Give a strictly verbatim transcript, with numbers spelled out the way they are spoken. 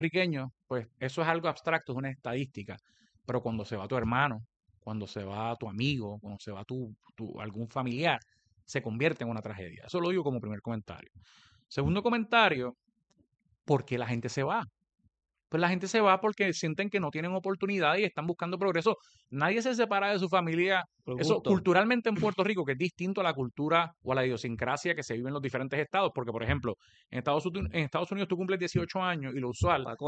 puertorriqueños, pues eso es algo abstracto, es una estadística. Pero cuando se va tu hermano, cuando se va tu amigo, cuando se va tu, tu algún familiar, se convierte en una tragedia. Eso lo digo como primer comentario. Segundo comentario, ¿por qué la gente se va? Pues la gente se va porque sienten que no tienen oportunidad y están buscando progreso. Nadie se separa de su familia. Por Eso gusto. culturalmente en Puerto Rico, que es distinto a la cultura o a la idiosincrasia que se vive en los diferentes estados. Porque, por ejemplo, en Estados, Uni- en Estados Unidos tú cumples dieciocho años y lo usual Pa'